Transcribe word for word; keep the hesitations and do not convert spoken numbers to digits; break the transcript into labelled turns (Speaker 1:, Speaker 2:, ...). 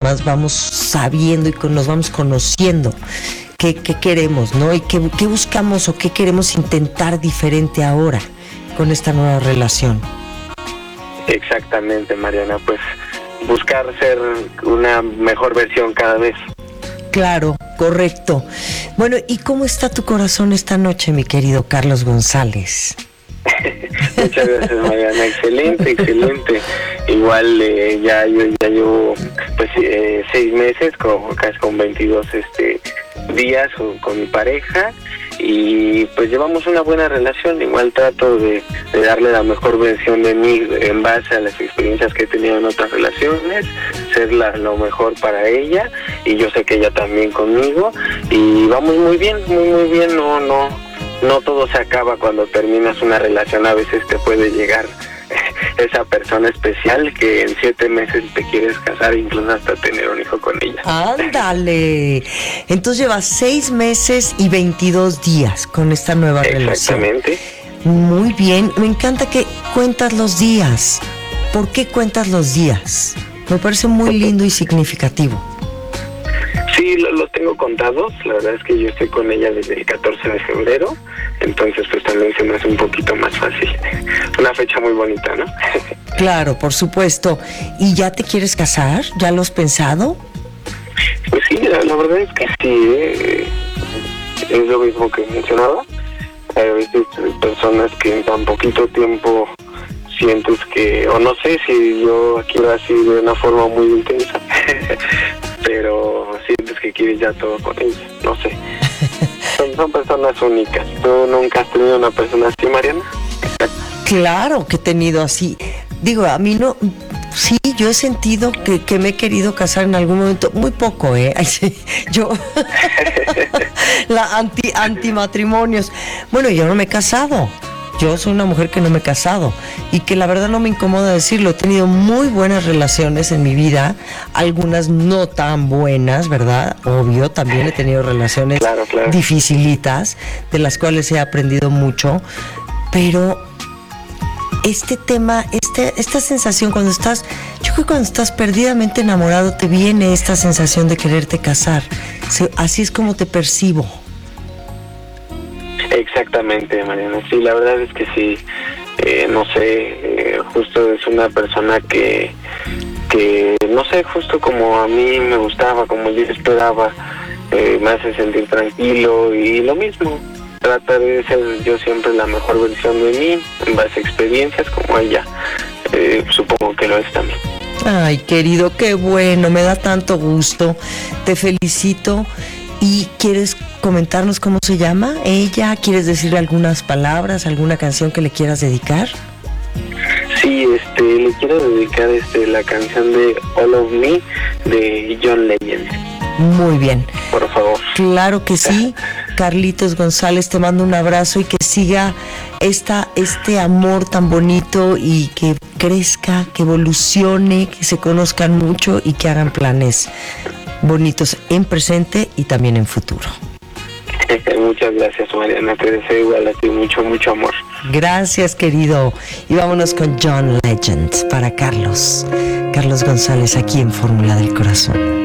Speaker 1: más vamos sabiendo y con, nos vamos conociendo qué, qué queremos, ¿no? Y qué, qué buscamos o qué queremos intentar diferente ahora con esta nueva relación.
Speaker 2: Exactamente, Mariana, pues buscar ser una mejor versión cada vez.
Speaker 1: Claro, correcto. Bueno, ¿y cómo está tu corazón esta noche, mi querido Carlos González?
Speaker 2: Muchas gracias, Mariana. Excelente, excelente. Igual eh, ya yo ya llevo pues eh, seis meses, con, casi con veintidós este días con, con mi pareja, y pues llevamos una buena relación. Igual trato de, de darle la mejor versión de mí en base a las experiencias que he tenido en otras relaciones, ser la, lo mejor para ella, y yo sé que ella también conmigo, y vamos muy bien, muy muy bien. No, no, no todo se acaba cuando terminas una relación. A veces te puede llegar esa persona especial que en siete meses te quieres casar, incluso hasta tener un hijo con ella.
Speaker 1: ¡Ándale! Entonces llevas seis meses y veintidós días con esta nueva relación.
Speaker 2: Exactamente.
Speaker 1: Muy bien. Me encanta que cuentas los días. ¿Por qué cuentas los días? Me parece muy lindo y significativo.
Speaker 2: Sí, lo, lo tengo contados. La verdad es que yo estoy con ella desde el catorce de febrero, entonces pues también se me hace un poquito más fácil. Una fecha muy bonita, ¿no?
Speaker 1: Claro, por supuesto. ¿Y ya te quieres casar? ¿Ya lo has pensado?
Speaker 2: Pues sí, la, la verdad es que sí, eh, es lo mismo que mencionaba. Hay a veces personas que en tan poquito tiempo sientes que, o no sé si yo quiero así de una forma muy intensa, pero sientes que quieres ya todo con ella, no sé. Son, son personas únicas. ¿Tú nunca has tenido una persona así, Mariana?
Speaker 1: Claro que he tenido así. Digo, a mí no... Sí, yo he sentido que, que me he querido casar en algún momento, muy poco, ¿eh? Ay, sí, yo, la anti, antimatrimonios. Bueno, yo no me he casado, yo soy una mujer que no me he casado, y que la verdad no me incomoda decirlo, he tenido muy buenas relaciones en mi vida, algunas no tan buenas, ¿verdad? Obvio, también he tenido relaciones
Speaker 2: claro, claro.
Speaker 1: dificilitas, de las cuales he aprendido mucho, pero... Este tema, este, esta sensación cuando estás, yo creo que cuando estás perdidamente enamorado te viene esta sensación de quererte casar. Así es como te percibo.
Speaker 2: Exactamente, Mariana. Sí, la verdad es que sí. Eh, no sé, eh, justo es una persona que, que, no sé, justo como a mí me gustaba, como yo esperaba, eh, me hace sentir tranquilo, y lo mismo. Trata de ser yo siempre la mejor versión de mí, en base a experiencias como ella. Eh, supongo que lo es también.
Speaker 1: Ay, querido, qué bueno, me da tanto gusto. Te felicito. ¿Y quieres comentarnos cómo se llama ella? ¿Quieres decirle algunas palabras, alguna canción que le quieras dedicar?
Speaker 2: Sí, este, le quiero dedicar este la canción de All of Me de John Legend.
Speaker 1: Muy bien.
Speaker 2: Por favor.
Speaker 1: Claro que sí. Carlitos González, te mando un abrazo y que siga esta, este amor tan bonito, y que crezca, que evolucione, que se conozcan mucho y que hagan planes bonitos en presente y también en futuro.
Speaker 2: Muchas gracias, Mariana. Te deseo igual a ti mucho, mucho amor.
Speaker 1: Gracias, querido. Y vámonos con John Legend para Carlos. Carlos González aquí en Fórmula del Corazón.